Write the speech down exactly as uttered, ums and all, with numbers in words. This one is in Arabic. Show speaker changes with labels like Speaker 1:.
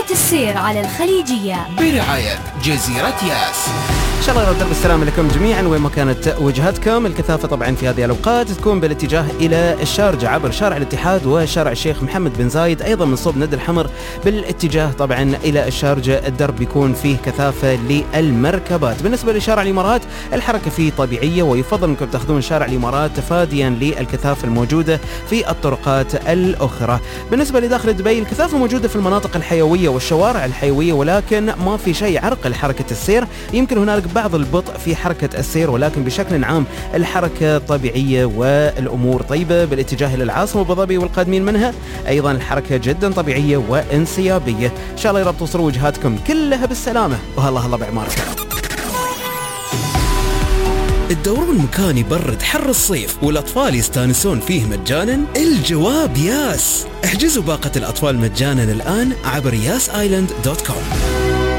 Speaker 1: حركة السير على الخليجية
Speaker 2: برعاية جزيرة ياس.
Speaker 3: إن شاء الله يرد بالسلامة لكم جميعا وين ما كانت وجهتكم. الكثافة طبعا في هذه الأوقات تكون بالاتجاه إلى الشارجة عبر شارع الاتحاد وشارع الشيخ محمد بن زايد، أيضا من صوب ند الحمر بالاتجاه طبعا إلى الشارجة الدرب يكون فيه كثافة للمركبات. بالنسبة لشارع الإمارات الحركة فيه طبيعية، ويفضل أنكم تأخذون شارع الإمارات تفاديا للكثافة الموجودة في الطرقات الأخرى. بالنسبة لداخل دبي الكثافة موجودة في المناطق الحيوية والشوارع الحيوية، ولكن ما في شيء عرقل حركة السير. يمكن هنالك بعض البطء في حركة السير، ولكن بشكل عام الحركة طبيعية والأمور طيبة. بالاتجاه إلى العاصمة أبو ظبي والقادمين منها أيضا الحركة جدا طبيعية وانسيابية. إن شاء الله يا رب توصلوا وجهاتكم كلها بالسلامة، وهلا هلا بعماركم.
Speaker 4: الدورون مكان يبرد حر الصيف والأطفال يستانسون فيه مجانا؟ الجواب ياس. احجزوا باقة الأطفال مجانا الآن عبر ياس آيلاند دوت كوم.